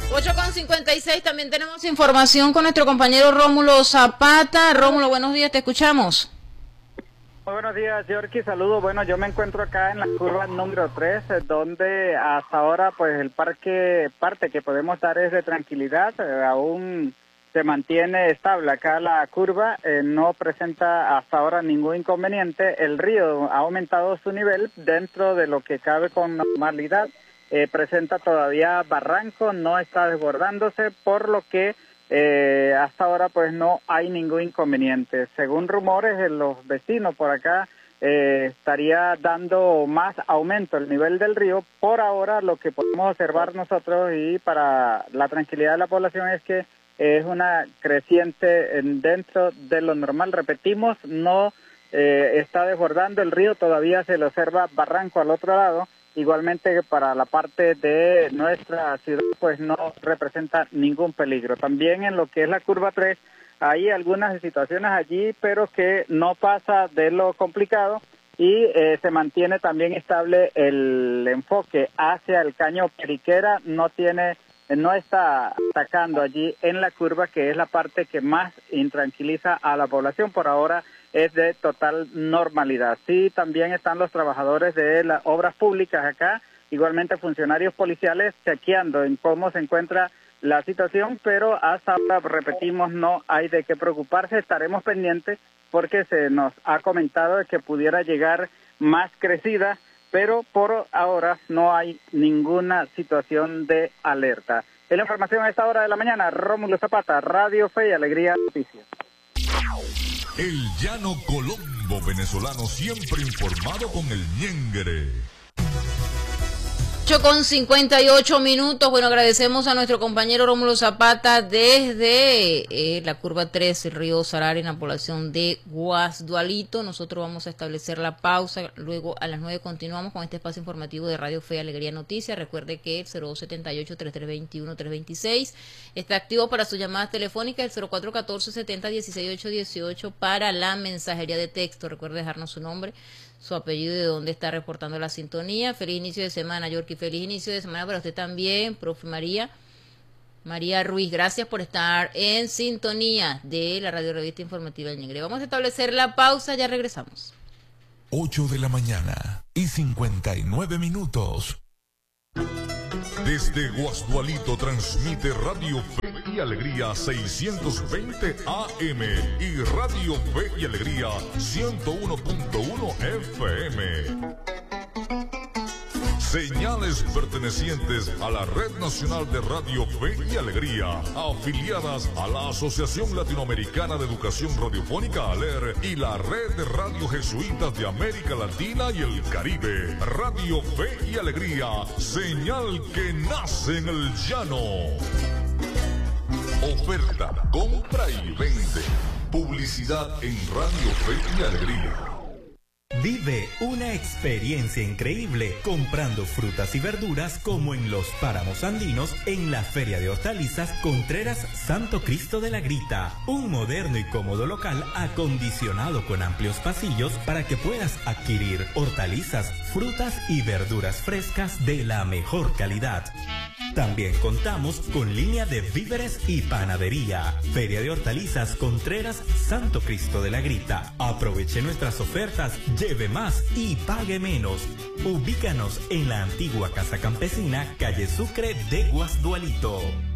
8:56, también tenemos información con nuestro compañero Rómulo Zapata. Rómulo, buenos días, te escuchamos. Muy buenos días, Yorky, saludos. Bueno, yo me encuentro acá en la curva número 3, donde hasta ahora pues el parte que podemos dar es de tranquilidad, aún se mantiene estable acá la curva, no presenta hasta ahora ningún inconveniente. El río ha aumentado su nivel dentro de lo que cabe con normalidad. Presenta todavía barranco, no está desbordándose, por lo que hasta ahora pues no hay ningún inconveniente. Según rumores, los vecinos por acá estaría dando más aumento el nivel del río. Por ahora lo que podemos observar nosotros y para la tranquilidad de la población es que es una creciente dentro de lo normal. Repetimos, no está desbordando el río, todavía se le observa barranco al otro lado. Igualmente para la parte de nuestra ciudad pues no representa ningún peligro. También en lo que es la curva 3 hay algunas situaciones allí, pero que no pasa de lo complicado y se mantiene también estable el enfoque hacia el caño Periquera, no está atacando allí en la curva, que es la parte que más intranquiliza a la población. Por ahora es de total normalidad. Sí, también están los trabajadores de las obras públicas acá, igualmente funcionarios policiales chequeando en cómo se encuentra la situación, pero hasta ahora, repetimos, no hay de qué preocuparse. Estaremos pendientes porque se nos ha comentado de que pudiera llegar más crecida, pero por ahora no hay ninguna situación de alerta. En la información a esta hora de la mañana, Rómulo Zapata, Radio Fe y Alegría Noticias. El llano colombo venezolano, siempre informado con el ñengere. 8:58. Bueno, agradecemos a nuestro compañero Rómulo Zapata desde la curva 3, el río Sarare, en la población de Guasdualito. Nosotros vamos a establecer la pausa, luego a las 9 continuamos con este espacio informativo de Radio Fe y Alegría Noticias. Recuerde que el 0278-3321-326 está activo para sus llamadas telefónicas, el 0414-70-16818 para la mensajería de texto. Recuerde dejarnos su nombre, su apellido y de dónde está reportando la sintonía. Feliz inicio de semana, Yorky. Feliz inicio de semana para usted también, profe María Ruiz. Gracias por estar en sintonía de la Radio Revista Informativa del Ñengre. Vamos a establecer la pausa, ya regresamos. 8 de la mañana y 59 minutos. Desde Guasdualito transmite Radio Fe y Alegría 620 AM y Radio Fe y Alegría 101.1 FM. Señales pertenecientes a la Red Nacional de Radio Fe y Alegría, afiliadas a la Asociación Latinoamericana de Educación Radiofónica ALER y la Red de Radio Jesuitas de América Latina y el Caribe. Radio Fe y Alegría, señal que nace en el llano. Oferta, compra y vende. Publicidad en Radio Fe y Alegría. Vive una experiencia increíble comprando frutas y verduras como en los páramos andinos en la Feria de Hortalizas Contreras Santo Cristo de la Grita. Un moderno y cómodo local acondicionado con amplios pasillos para que puedas adquirir hortalizas, frutas y verduras frescas de la mejor calidad. También contamos con línea de víveres y panadería. Feria de Hortalizas Contreras Santo Cristo de la Grita. Aproveche nuestras ofertas, lleve más y pague menos. Ubícanos en la antigua Casa Campesina, calle Sucre de Guasdualito.